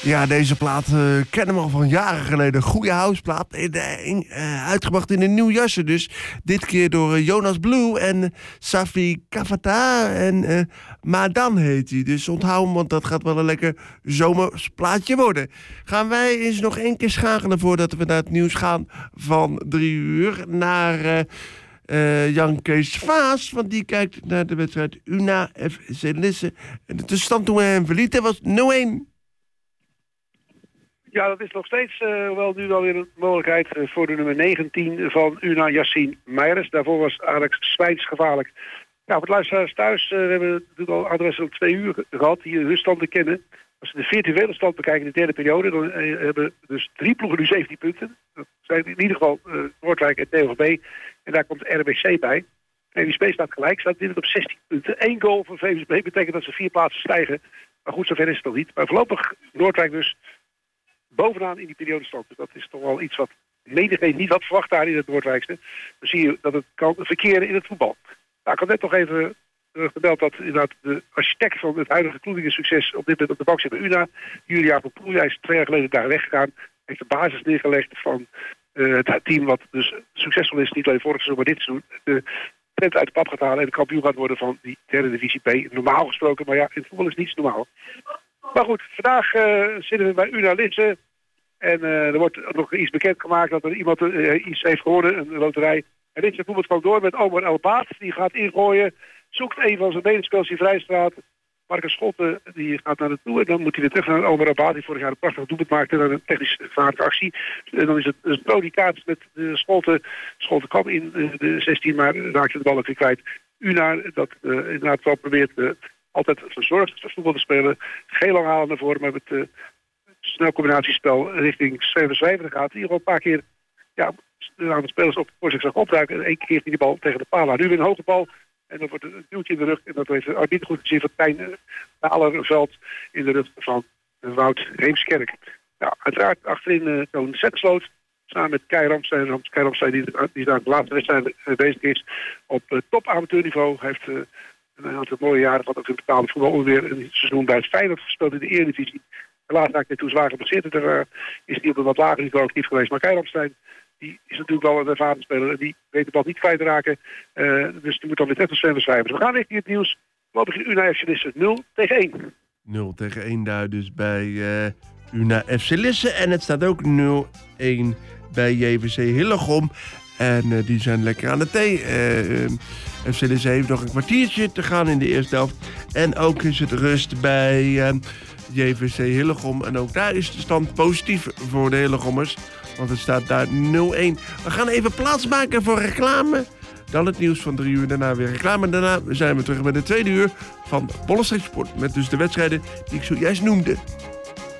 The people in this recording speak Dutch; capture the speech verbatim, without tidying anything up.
Ja, deze plaat uh, kennen we al van jaren geleden. Goeie houseplaat. Uh, uitgebracht in een nieuw jasje. Dus dit keer door uh, Jonas Blue en Safi Kavata. En uh, Madan heet hij. Dus onthoud hem, want dat gaat wel een lekker zomersplaatje worden. Gaan wij eens nog één keer schakelen voordat we naar het nieuws gaan van drie uur. Naar uh, uh, Jan Kees Vaas. Want die kijkt naar de wedstrijd Una F C Lisse. En de tussenstand toen we hem verlieten was nul een. Ja, dat is nog steeds uh, wel nu wel weer een mogelijkheid uh, voor de nummer negentien van Una Yassine Meijers. Daarvoor was Alex Swijns gevaarlijk. Ja, voor het luisteraars thuis, uh, we hebben natuurlijk al adressen op twee uur gehad die hun stand te kennen. Als we de virtuele stand bekijken in de derde periode, dan uh, hebben dus drie ploegen nu zeventien punten. Dat zijn in ieder geval uh, Noordwijk en T V B. En daar komt R B C bij. En V S B staat gelijk, staat dit op zestien punten. Eén goal voor V S B betekent dat ze vier plaatsen stijgen. Maar goed, zover is het nog niet. Maar voorlopig Noordwijk dus bovenaan in die periodestand. Dus dat is toch wel iets wat menigeen niet had verwacht daar in het Noordwijkste. Dan zie je dat het kan verkeren in het voetbal. Nou, ik had net nog even uh, gebeld dat inderdaad de architect van het huidige Kloeningen succes op dit moment op de bank zit bij Una. Julia van Poel, hij is twee jaar geleden daar weggegaan. Heeft de basis neergelegd van uh, het team wat dus succesvol is, niet alleen vorig seizoen, maar dit seizoen. De trend uit de pap gaat halen en de kampioen gaat worden van die derde divisie B. Normaal gesproken, maar ja, in het voetbal is niets normaal. Maar goed, vandaag uh, zitten we bij Una Lisse. En uh, er wordt nog iets bekendgemaakt dat er iemand uh, iets heeft gewonnen, een loterij. En Lisse voetbalt gewoon door met Omar El Baat. Die gaat ingooien, zoekt een van zijn medespelers in Vrijstraat. Marcus Schotten, die gaat naar naartoe. En dan moet hij weer terug naar Omar El Baat, die vorig jaar een prachtig doelpunt maakte. Dan een technisch gevaarlijke actie. En dan is het een prodicaat met de Schotten. Schotten kwam in uh, de zestien, maar raakte de bal ook weer kwijt. Una, dat uh, inderdaad wel probeert uh, altijd verzorgd voetbal te spelen. Geen lang halen naar voren, maar met uh, snel combinatiespel richting zeven gaat. In ieder geval een paar keer ja, aan de spelers op voor zichzelf opduiken. En één keer die bal tegen de paal. Nu weer een hoge bal. En dan wordt een duwtje in de rug. En dat heeft de arbiter goed gezien van Tijn uh, Alerveld in de rug van uh, Wout Heemskerk. Nou, uiteraard achterin uh, zo'n Zettersloot. Samen met Kai Ramstein. Kai Ramstein die, die daar de laatste wedstrijd uh, bezig is. Op uh, top amateurniveau. Hij heeft uh, een aantal mooie jaren gehad. Ook in betaalde voetbal weer een seizoen bij het Feyenoord gespeeld in de Eredivisie. Helaas raakte hij toen zwaar geblesseerd. En daar uh, is hij op een wat lager niveau actief geweest. Maar Kai Ramstein, die is natuurlijk wel een ervaren speler. En die weet de bal niet kwijt te raken. Uh, dus die moet dan weer terug naar schrijven. Dus we gaan richting het nieuws. We beginnen Una F C Lisse nul tegen één. nul tegen één daar dus bij uh, Una F C Lisse. En het staat ook nul één bij J V C Hillegom. En uh, die zijn lekker aan de thee. Uh, uh, F C Lisse heeft nog een kwartiertje te gaan in de eerste helft. En ook is het rust bij uh, J V C Hillegom. En ook daar is de stand positief voor de Hillegommers. Want het staat daar nul één. We gaan even plaatsmaken voor reclame. Dan het nieuws van drie uur. Daarna weer reclame. Daarna zijn we terug met de tweede uur van Bolle Streek Sport. Met dus de wedstrijden die ik zojuist noemde.